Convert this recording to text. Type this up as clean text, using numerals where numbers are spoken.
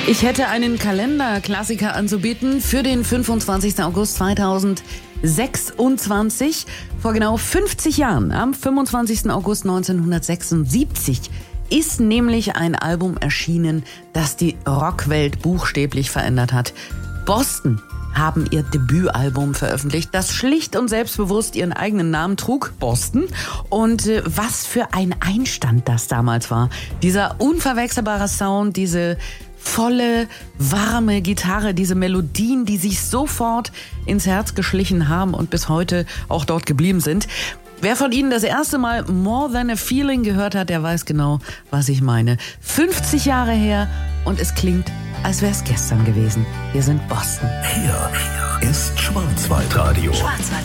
Ich hätte einen Kalenderklassiker anzubieten für den 25. August 2026. Vor genau 50 Jahren, am 25. August 1976, ist nämlich ein Album erschienen, das die Rockwelt buchstäblich verändert hat. Boston haben ihr Debütalbum veröffentlicht, das schlicht und selbstbewusst ihren eigenen Namen trug, Boston. Und was für ein Einstand das damals war. Dieser unverwechselbare Sound, diese volle, warme Gitarre, diese Melodien, die sich sofort ins Herz geschlichen haben und bis heute auch dort geblieben sind. Wer von Ihnen das erste Mal More Than a Feeling gehört hat, der weiß genau, was ich meine. 50 Jahre her und es klingt, als wäre es gestern gewesen. Wir sind Boston. Hier ist Schwarzwaldradio.